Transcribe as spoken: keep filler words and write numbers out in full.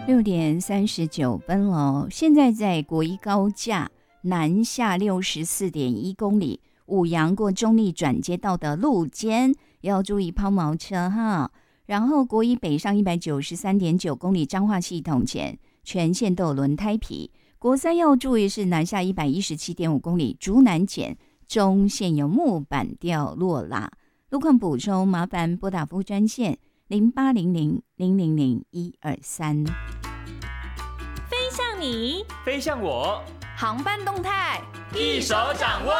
六点三十九分了，现在在国一高架南下六十四点一公里，五杨过中立转接道的路肩要注意抛锚车哈。然后国一北上一百九十三点九公里彰化系统前全线都有轮胎皮。国三要注意是南下一百一十七点五公里竹南检中线有木板掉落啦。路况补充麻烦拨打服务专线零八零零零零零一二三。 飞向你， 飞向我， 航班动态一手掌握。